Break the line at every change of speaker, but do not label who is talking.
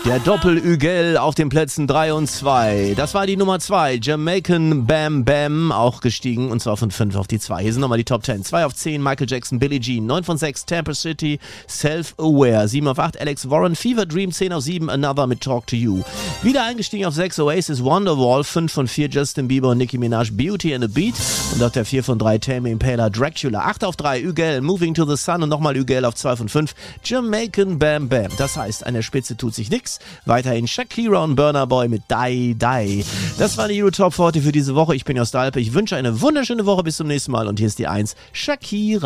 Der Doppel-Ügel auf den Plätzen 3 und 2. Das war die Nummer 2. Jamaican Bam Bam, auch gestiegen, und zwar von 5 auf die 2. Hier sind nochmal die Top 10. 2 auf 10, Michael Jackson, Billie Jean. 9 von 6, Tampa City, Self-Aware. 7 auf 8, Alex Warren, Fever Dream. 10 auf 7, Another mit Talk to You. Wieder eingestiegen auf 6, Oasis, Wonderwall. 5 von 4, Justin Bieber und Nicki Minaj, Beauty and a Beat. Und auf der 4 von 3, Tame Impala, Dracula. 8 auf 3, Ügel, Moving to the Sun. Und nochmal Ügel auf 2 von 5, Jamaican Bam Bam. Das heißt, an der Spitze tut sich nichts. Weiterhin Shakira und Burna Boy mit Die Die. Das war die Euro Top 40 für diese Woche. Ich bin Jost Alpe. Ich wünsche eine wunderschöne Woche. Bis zum nächsten Mal. Und hier ist die 1, Shakira.